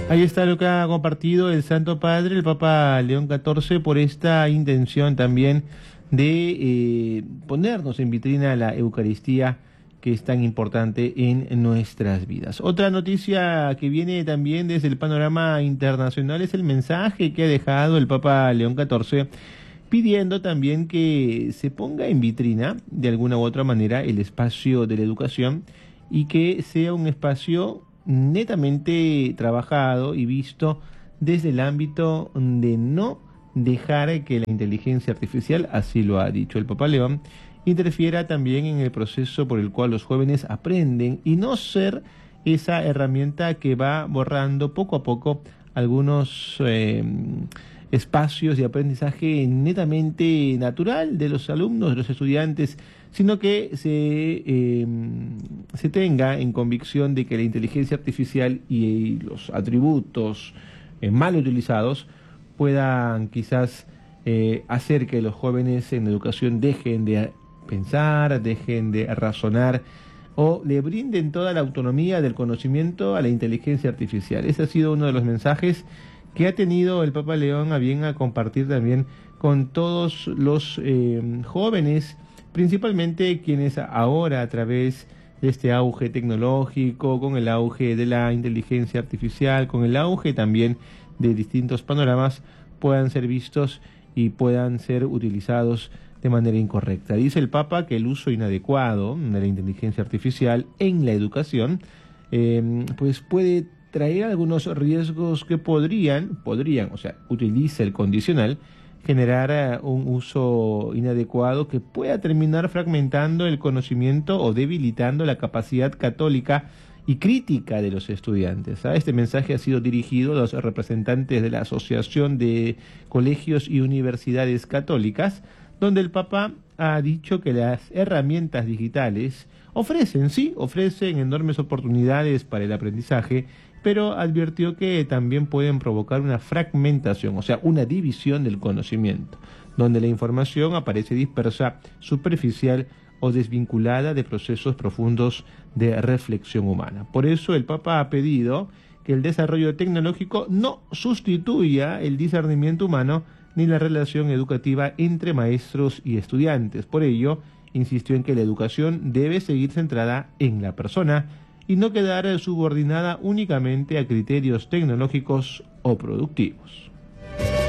Ahí está lo que ha compartido el Santo Padre, el Papa León XIV, por esta intención también de ponernos en vitrina la Eucaristía, que es tan importante en nuestras vidas. Otra noticia que viene también desde el panorama internacional es el mensaje que ha dejado el Papa León XIV, pidiendo también que se ponga en vitrina, de alguna u otra manera, el espacio de la educación y que sea un espacio netamente trabajado y visto desde el ámbito de no dejar que la inteligencia artificial, así lo ha dicho el Papa León, interfiera también en el proceso por el cual los jóvenes aprenden y no ser esa herramienta que va borrando poco a poco algunos espacios de aprendizaje netamente natural de los alumnos, de los estudiantes, sino que se tenga en convicción de que la inteligencia artificial y los atributos mal utilizados puedan quizás hacer que los jóvenes en educación dejen de pensar, dejen de razonar o le brinden toda la autonomía del conocimiento a la inteligencia artificial. Ese ha sido uno de los mensajes que ha tenido el Papa León a bien a compartir también con todos los jóvenes, principalmente quienes ahora, a través de este auge tecnológico, con el auge de la inteligencia artificial, con el auge también de distintos panoramas, puedan ser vistos y puedan ser utilizados de manera incorrecta. Dice el Papa que el uso inadecuado de la inteligencia artificial en la educación pues puede traer algunos riesgos que podrían, o sea, utiliza el condicional, generar un uso inadecuado que pueda terminar fragmentando el conocimiento o debilitando la capacidad católica y crítica de los estudiantes. Este mensaje ha sido dirigido a los representantes de la Asociación de Colegios y Universidades Católicas, donde el Papa ha dicho que las herramientas digitales ofrecen enormes oportunidades para el aprendizaje, pero advirtió que también pueden provocar una fragmentación, o sea, una división del conocimiento, donde la información aparece dispersa, superficial o desvinculada de procesos profundos de reflexión humana. Por eso el Papa ha pedido que el desarrollo tecnológico no sustituya el discernimiento humano ni la relación educativa entre maestros y estudiantes. Por ello, insistió en que la educación debe seguir centrada en la persona y no quedar subordinada únicamente a criterios tecnológicos o productivos.